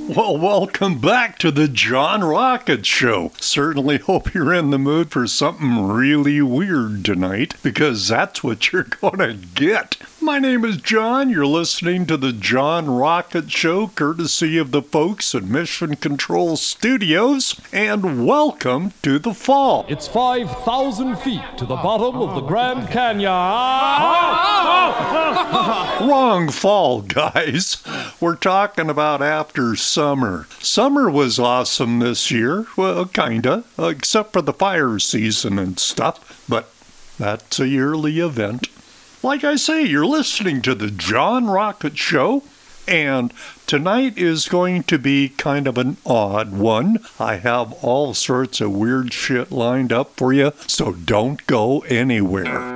Well, welcome back to the John Rocket Show. Certainly hope you're in the mood for something really weird tonight, because that's what you're gonna get. My name is John. You're listening to the John Rocket Show, courtesy of the folks at Mission Control Studios, and welcome to the fall. It's 5,000 feet to the bottom of the Grand Canyon. Wrong fall, guys. We're talking about after summer. Summer was awesome this year. Well, kinda, except for the fire season and stuff. But that's a yearly event. Like I say, you're listening to the John Rocket Show. And tonight is going to be kind of an odd one. I have all sorts of weird shit lined up for you, so don't go anywhere.